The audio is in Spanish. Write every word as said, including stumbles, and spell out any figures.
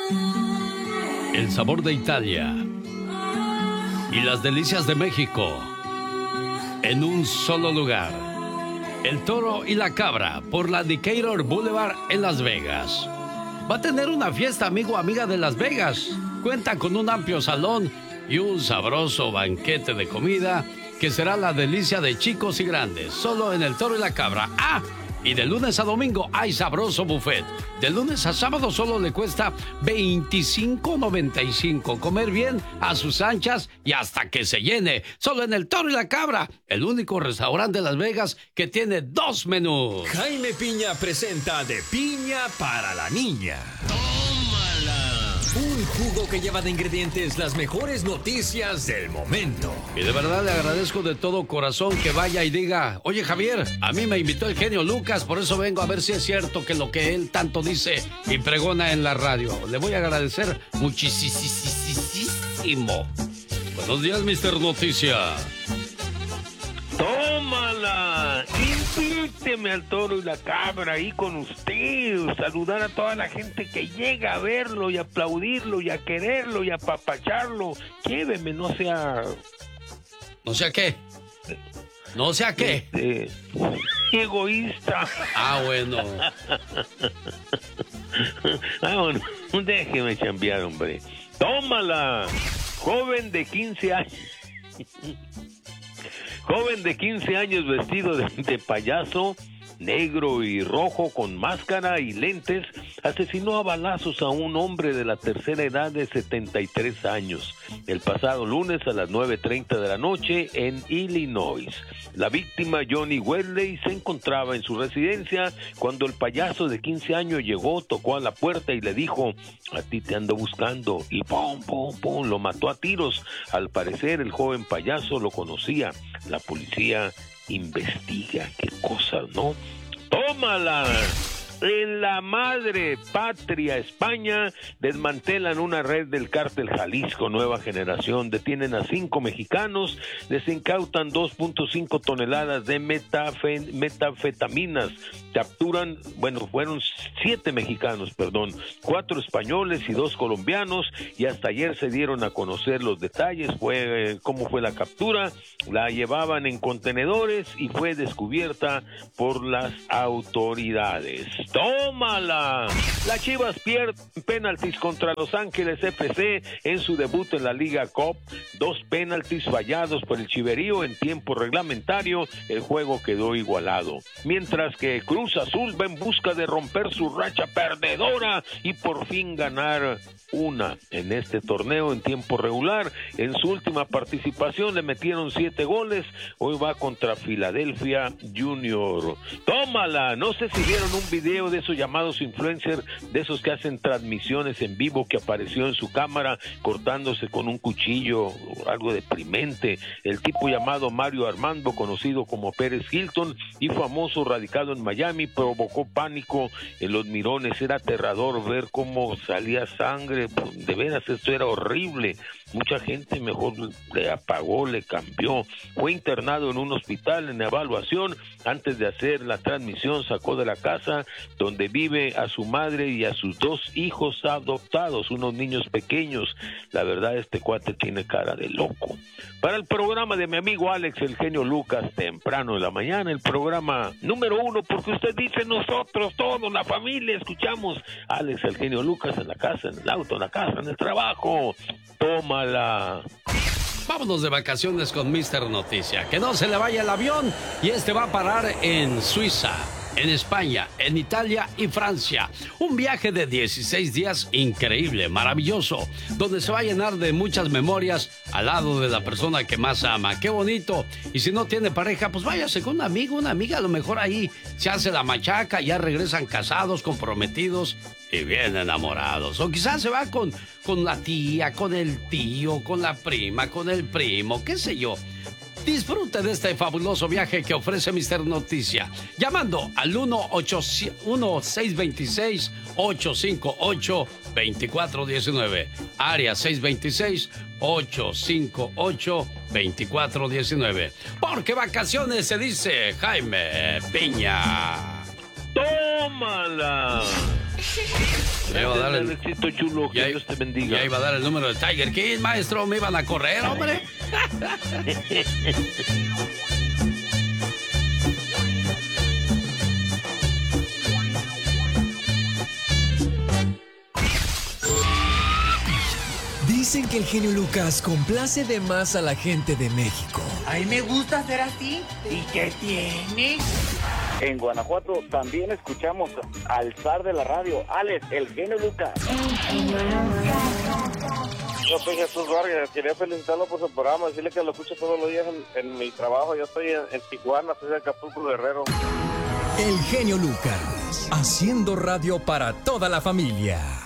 El sabor de Italia y las delicias de México en un solo lugar. El Toro y la Cabra por la Decatur Boulevard en Las Vegas. Va a tener una fiesta, amigo o amiga de Las Vegas. Cuenta con un amplio salón y un sabroso banquete de comida que será la delicia de chicos y grandes, solo en El Toro y la Cabra. ¡Ah! Y de lunes a domingo hay sabroso buffet. De lunes a sábado solo le cuesta veinticinco noventa y cinco. Comer bien a sus anchas y hasta que se llene. Solo en El Toro y la Cabra, el único restaurante de Las Vegas que tiene dos menús. Jaime Piña presenta De Piña para la Niña. Un jugo que lleva de ingredientes las mejores noticias del momento. Y de verdad le agradezco de todo corazón que vaya y diga: oye, Javier, a mí me invitó el genio Lucas, por eso vengo a ver si es cierto que lo que él tanto dice y pregona en la radio. Le voy a agradecer muchísimo. Buenos días, mister Noticia. ¡Tómala! Invíteme al Toro y la Cabra ahí con usted. Saludar a toda la gente que llega a verlo y aplaudirlo y a quererlo y a apapacharlo. Lléveme, no sea... ¿No sea qué? ¿No sea qué? Este, egoísta. Ah, bueno. Ah, bueno, déjeme chambear, hombre. ¡Tómala! Joven de quince años... Joven de quince años vestido de, de payaso, negro y rojo con máscara y lentes, asesinó a balazos a un hombre de la tercera edad de setenta y tres años el pasado lunes a las nueve treinta de la noche en Illinois. La víctima, Johnny Wesley, se encontraba en su residencia cuando el payaso de quince años llegó, tocó a la puerta y le dijo: a ti te ando buscando, y pum, pum, pum, lo mató a tiros. Al parecer el joven payaso lo conocía. La policía investiga. Qué cosa, ¿no? ¡Tómala! En la madre patria, España, desmantelan una red del cártel Jalisco Nueva Generación. Detienen a cinco mexicanos, les incautan dos punto cinco toneladas de metafe, metafetaminas. Capturan, bueno, fueron siete mexicanos, perdón, cuatro españoles y dos colombianos, y hasta ayer se dieron a conocer los detalles, fue eh, cómo fue la captura. La llevaban en contenedores y fue descubierta por las autoridades. ¡Tómala! Las Chivas pierden penaltis contra Los Ángeles F C en su debut en la Liga Cup. Dos penaltis fallados por el Chiverío en tiempo reglamentario. El juego quedó igualado. Mientras que Cruz Azul va en busca de romper su racha perdedora y por fin ganar una en este torneo en tiempo regular. En su última participación le metieron siete goles. Hoy va contra Philadelphia Junior. ¡Tómala! No sé si vieron un video de esos llamados influencers, de esos que hacen transmisiones en vivo, que apareció en su cámara cortándose con un cuchillo, algo deprimente. El tipo llamado Mario Armando, conocido como Pérez Hilton y famoso, radicado en Miami, provocó pánico en los mirones. Era aterrador ver cómo salía sangre. De veras, esto era horrible. Mucha gente mejor le apagó, le cambió. Fue internado en un hospital en evaluación. Antes de hacer la transmisión sacó de la casa donde vive a su madre y a sus dos hijos adoptados, unos niños pequeños. La verdad, este cuate tiene cara de loco. Para el programa de mi amigo Alex, el genio Lucas, temprano en la mañana, el programa número uno, porque usted dice nosotros, todos, la familia, escuchamos Alex, el genio Lucas, en la casa, en el auto, en la casa, en el trabajo. Tómala. Vámonos de vacaciones con mister Noticia. Que no se le vaya el avión, y este va a parar en Suiza, en España, en Italia y Francia. Un viaje de dieciséis días increíble, maravilloso, donde se va a llenar de muchas memorias al lado de la persona que más ama. ¡Qué bonito! Y si no tiene pareja, pues váyase con un amigo, una amiga. A lo mejor ahí se hace la machaca, ya regresan casados, comprometidos y bien enamorados. O quizás se va con, con la tía, con el tío, con la prima, con el primo, qué sé yo. Disfrute de este fabuloso viaje que ofrece mister Noticia, llamando al uno seis dos seis, ocho cinco ocho, dos cuatro uno nueve, área seis dos seis, ocho cinco ocho, dos cuatro uno nueve. Porque vacaciones se dice Jaime Piña. ¡Tómala! Ya iba a dar el éxito, chulo. Que ya, Dios te bendiga. Ya iba a dar el número de Tiger King, maestro. Me iban a correr, hombre. Dicen que el genio Lucas complace de más a la gente de México. A mí me gusta ser así. ¿Y qué tiene? En Guanajuato también escuchamos al zar de la radio, Alex, el genio Lucas. Yo soy Jesús Vargas, quería felicitarlo por su programa, decirle que lo escucho todos los días en, en mi trabajo. Yo estoy en, en Tijuana, soy de Acapulco, Guerrero. El genio Lucas, haciendo radio para toda la familia.